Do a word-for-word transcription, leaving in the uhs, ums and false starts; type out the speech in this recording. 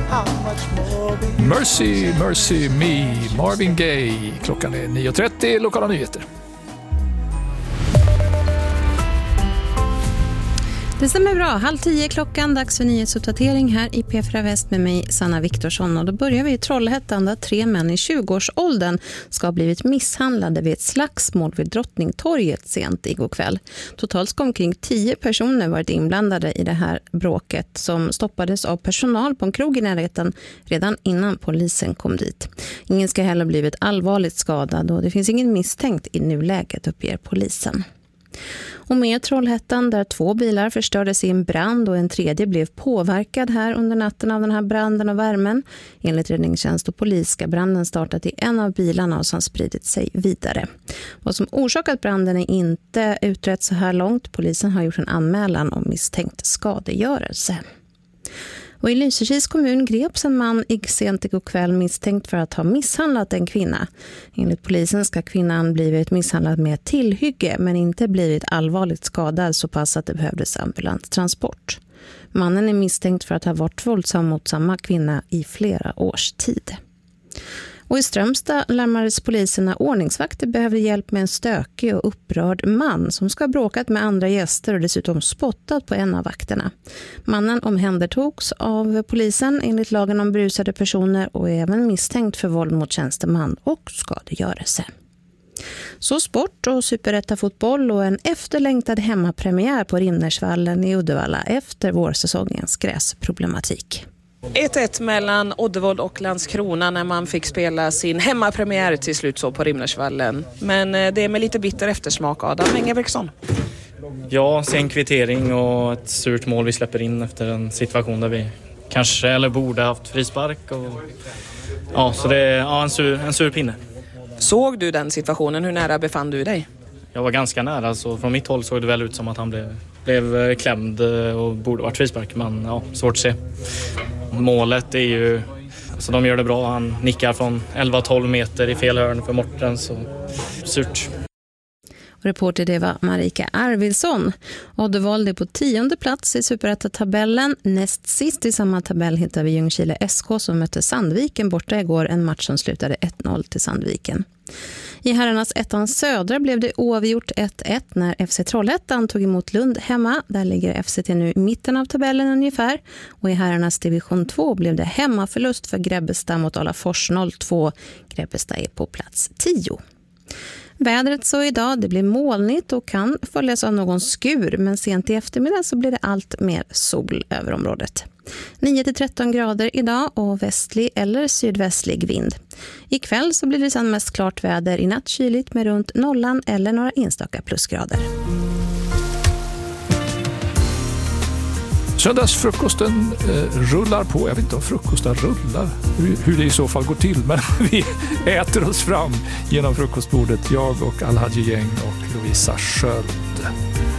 Mercy, Mercy Me, Marvin Gaye. Klockan är nio och trettio, lokala nyheter. Det stämmer bra. Halv tio klockan, dags för nyhetsuppdatering här i P fyra Väst med mig, Sanna Viktorsson. Och då börjar vi i Trollhättan där tre män i tjugoårsåldern ska ha blivit misshandlade vid ett slagsmål vid Drottningtorget sent igår kväll. Totalt ska omkring tio personer varit inblandade i det här bråket som stoppades av personal på en krog i närheten redan innan polisen kom dit. Ingen ska heller blivit allvarligt skadad och det finns ingen misstänkt i nuläget, uppger polisen. Och med Trollhättan där två bilar förstördes i en brand och en tredje blev påverkad här under natten av den här branden och värmen. Enligt räddningstjänst och polis ska branden startat i en av bilarna och som spridit sig vidare. Vad som orsakat branden är inte utrett så här långt. Polisen har gjort en anmälan om misstänkt skadegörelse. Och i Lysekils kommun greps en man i sent igår kväll misstänkt för att ha misshandlat en kvinna. Enligt polisen ska kvinnan blivit misshandlad med tillhygge men inte blivit allvarligt skadad så pass att det behövdes ambulanstransport. Mannen är misstänkt för att ha varit våldsam mot samma kvinna i flera års tid. Och i Strömstad larmades polisen när ordningsvakter behövde hjälp med en stökig och upprörd man som ska ha bråkat med andra gäster och dessutom spottat på en av vakterna. Mannen omhändertogs av polisen enligt lagen om berusade personer och är även misstänkt för våld mot tjänsteman och skadegörelse. Så sport och superettafotboll och en efterlängtad hemmapremiär på Rimnersvallen i Uddevalla efter vårsäsongens gräsproblematik. ett ett mellan Oddevold och Landskrona när man fick spela sin hemmapremiär till slut så på Rimnersvallen. Men det är med lite bitter eftersmak, Adam Engelbrektsson. Ja, sen kvittering och ett surt mål vi släpper in efter en situation där vi kanske eller borde haft frispark. Och, ja, så det är ja, en, sur, en sur pinne. Såg du den situationen? Hur nära befann du dig? Jag var ganska nära, så från mitt håll såg det väl ut som att han blev, blev klämd och borde varit frispark, men ja, svårt att se. Målet är ju, alltså de gör det bra, han nickar från elva tolv meter i fel hörn för Morten, så surt. Reporter det var Marika Arvidsson. Oddevold är på tionde plats i Superetta-tabellen. Näst sist i samma tabell hittar vi Ljungskile S K som mötte Sandviken borta igår, en match som slutade ett noll till Sandviken. I herrarnas ettan södra blev det oavgjort ett ett när F C Trollhättan tog emot Lund hemma. Där ligger F C T nu i mitten av tabellen ungefär. Och i herrarnas division två blev det hemmaförlust för Grebbestad mot Alafors noll två. Grebbestad är på plats tio. Vädret så idag, det blir molnigt och kan följas av någon skur, men sent i eftermiddag så blir det allt mer sol över området. nio till tretton grader idag och västlig eller sydvästlig vind. Ikväll så blir det sedan mest klart väder, i natt kyligt med runt nollan eller några enstaka plusgrader. Söndagsfrukosten eh, rullar på. Jag vet inte om frukosten rullar, hur, hur det i så fall går till. Men vi äter oss fram genom frukostbordet. Jag och Alhaji Gäng och Lovisa Sköld.